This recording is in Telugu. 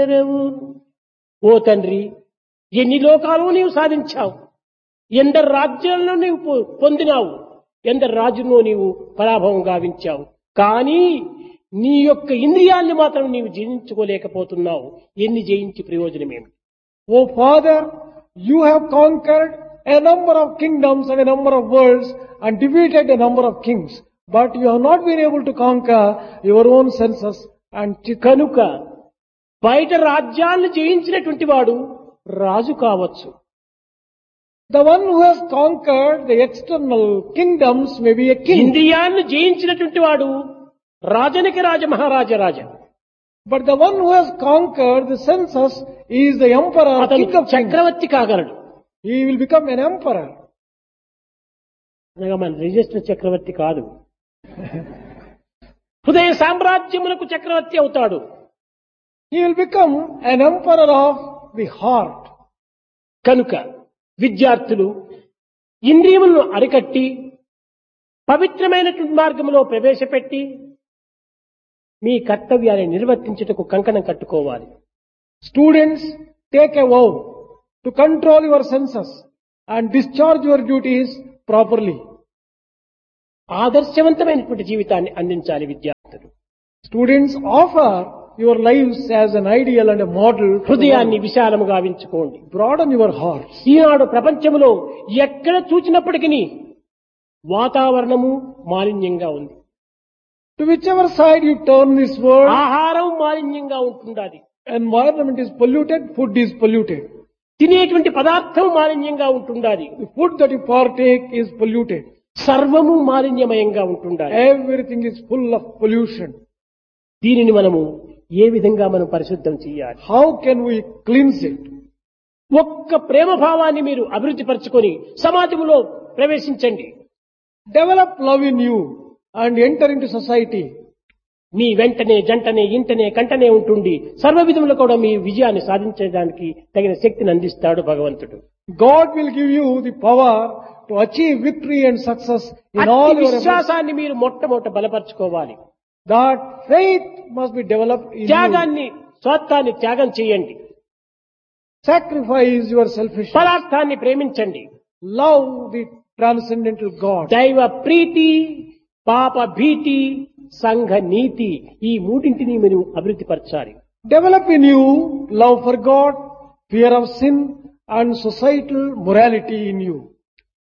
సాధించలేవు. ఓ తండ్రి, ఎన్ని లోకాలు నీవు సాధించావు, ఎందరు రాజ్యాలను నీవు పొందినావు, ఎందరు రాజును నీవు పరాభవం గావించావు. కానీ నీ యొక్క ఇంద్రియాల్ని మాత్రం నీవు జయించుకోలేకపోతున్నావు. ఎన్ని జయించి ప్రయోజనమేమి? O Father, you have conquered a number of kingdoms and a number of worlds and defeated a number of kings. But you have not been able to conquer your own senses and కనుక బయట రాజ్యాలను జయించినటువంటి వాడు రాజు కావచ్చు. the one who has conquered the external kingdoms may be a king. ఇంద్రియాలను జయించినటువంటి వాడు రాజనికి రాజ మహారాజ రాజ. But the one who has conquered the senses is the emperor, అతను king of kings. Chakravarthi కాగలడు. He will become an emperor. అనగా మన రిజిస్టర్ చక్రవర్తి కాదు. హృదయ సామ్రాజ్యములకు చక్రవర్తి అవుతాడు. He will become an emperor of the heart. కనుక విద్యార్థులు ఇంద్రియములను అరికట్టి పవిత్రమైనటువంటి మార్గంలో ప్రవేశపెట్టి మీ కర్తవ్యాన్ని నిర్వర్తించుటకు కంకణం కట్టుకోవాలి. Students, take a vow to control your senses and discharge your duties properly. ఆదర్శవంతమైనటువంటి జీవితాన్ని అందించాలి విద్యార్థులు. Students, offer your lives as an ideal and a model. హృదయాన్ని విశాలముగా గావించుకోండి. Broaden your hearts. ఈనాడు ప్రపంచంలో ఎక్కడ చూసినప్పటికీ వాతావరణము మాలిన్యంగా ఉంది. To whichever side you turn this world, ఆహారం మాలిన్యంగా ఉంటుండాలి. environment is polluted, food is polluted. తినేటువంటి పదార్థం మాలిన్యంగా ఉంటుండాలి. The food that you partake is polluted. సర్వము మాలిన్యమయంగా ఉంటుండాలి. Everything is full of pollution. దీనిని మనము ఏ విధంగా మనం పరిశుద్ధం చేయాలి? How can we cleanse it? ఒక్క ప్రేమ భావాన్ని మీరు అభివృద్ధి పరచుకొని సమాజంలో ప్రవేశించండి. Develop love in you and enter into society. మీ వెంటనే జంటనే ఇంటనే కంటనే ఉంటుండి సర్వ విధములు కూడా మీ విజయాన్ని సాధించడానికి తగిన శక్తిని అందిస్తాడు భగవంతుడు. God will give you the power to achieve victory and success in all అట్టి your efforts. విశ్వాసాన్ని మీరు మొట్టమొదట బలపరచుకోవాలి. That faith must be developed in you. త్యాగాన్ని స్వార్థాన్ని త్యాగం చేయండి. Sacrifice your selfishness. పదార్థాన్ని ప్రేమించండి. Love the transcendental God. దైవ ప్రీతి, పాప భీతి, సంఘ నీతి, ఈ మూడింటిని మీరు అభివృద్ధి పరచాలి. Develop in you love for God, fear of sin and societal morality in you.